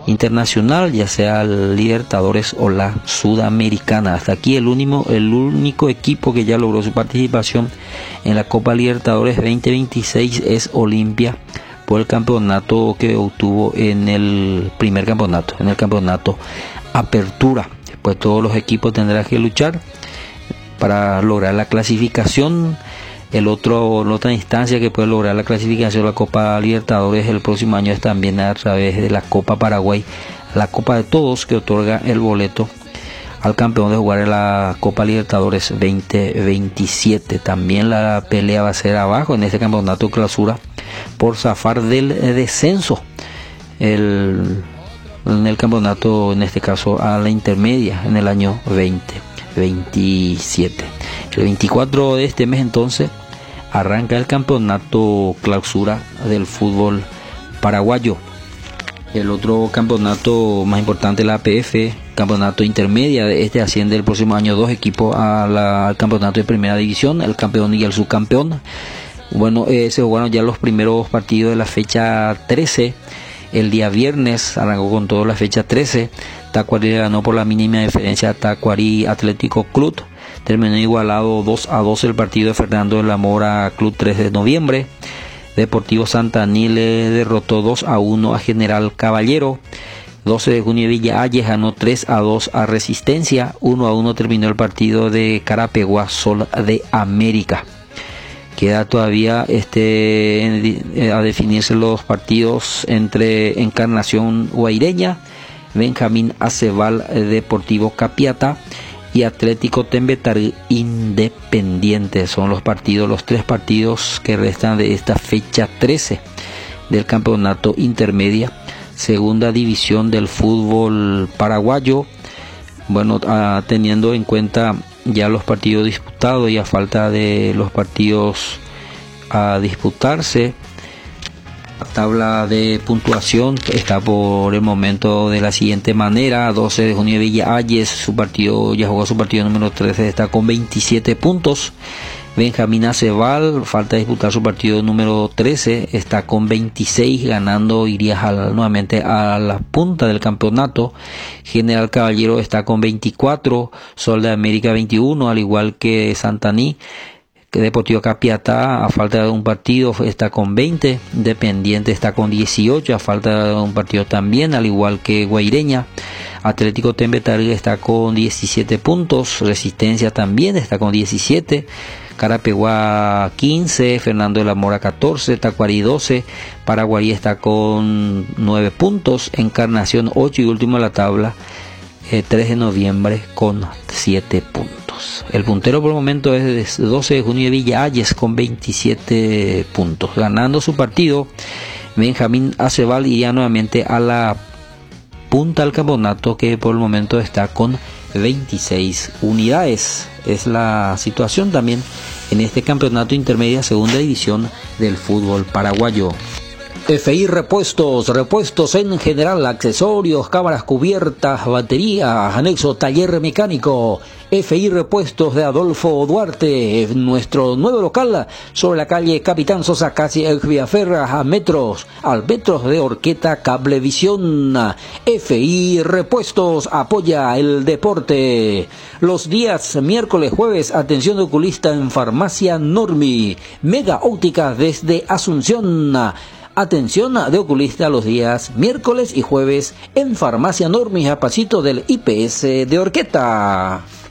internacional, ya sea el Libertadores o la Sudamericana. Hasta aquí el único equipo que ya logró su participación en la Copa Libertadores 2026 es Olimpia, por el campeonato que obtuvo en el primer campeonato, en el campeonato Apertura. Después todos los equipos tendrán que luchar para lograr la clasificación. La otra instancia que puede lograr la clasificación de la Copa Libertadores el próximo año es también a través de la Copa Paraguay, la Copa de Todos, que otorga el boleto al campeón de jugar en la Copa Libertadores 2027. También la pelea va a ser abajo en este campeonato clausura por zafar del descenso en el campeonato, en este caso a la intermedia, en el año 2027. El 24 de este mes entonces arranca el campeonato clausura del fútbol paraguayo. El otro campeonato más importante, la APF, campeonato intermedia, de este asciende el próximo año 2 equipos al campeonato de primera división, el campeón y el subcampeón. Bueno, se jugaron ya los primeros partidos de la fecha 13. El día viernes arrancó con toda la fecha 13. Tacuarí ganó por la mínima diferencia a Tacuarí Atlético Club. Terminó igualado 2-2 el partido de Fernando de la Mora Club 3 de noviembre. Deportivo Santaní le derrotó 2-1 a General Caballero. 12 de junio Villa Ayes ganó 3-2 a Resistencia. 1-1 terminó el partido de Carapeguá Sol de América. Queda todavía a definirse los partidos entre Encarnación Guaireña, Benjamín Acebal Deportivo Capiatá y Atlético Tembetarí Independiente. Son los tres partidos que restan de esta fecha 13 del campeonato intermedia, segunda división del fútbol paraguayo. Bueno, teniendo en cuenta ya los partidos disputados y a falta de los partidos a disputarse, la tabla de puntuación está por el momento de la siguiente manera. 12 de junio Villa Ayes, ya jugó su partido número 13, está con 27 puntos. Benjamín Acebal, falta disputar su partido número 13, está con 26, ganando iría nuevamente a la punta del campeonato. General Caballero está con 24, Sol de América 21, al igual que Santaní. Deportivo Capiatá, a falta de un partido, está con 20. Independiente está con 18, a falta de un partido también, al igual que Guaireña. Atlético Tembetarí está con 17 puntos. Resistencia también está con 17. Carapeguá 15, Fernando de la Mora 14, Tacuarí 12, Paraguarí está con 9 puntos, Encarnación 8 y último en la tabla 3 de noviembre con 7 puntos. El puntero por el momento es 12 de junio de Villa Ayes con 27 puntos. Ganando su partido, Benjamín Acebal iría nuevamente a la punta del campeonato, que por el momento está con 26 unidades. Es la situación también en este campeonato intermedia segunda división del fútbol paraguayo. FI repuestos en general, accesorios, cámaras cubiertas, baterías, anexo taller mecánico. FI Repuestos de Adolfo Duarte, nuestro nuevo local sobre la calle Capitán Sosa, casi el Villaferra, al metros de Orqueta Cablevisión. FI Repuestos apoya el deporte. Los días miércoles, jueves, atención de oculista en Farmacia Normi. Mega Óptica desde Asunción. Atención de oculista los días miércoles y jueves en Farmacia Normi, a pasito del IPS de Orqueta.